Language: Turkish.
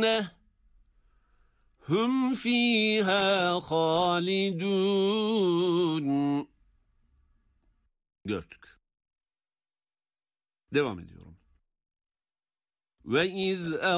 الْجَنَّةِ هُمْ فِيهَا خَالِدُونَ. Gördük. Devam ediyorum. وَإِذْ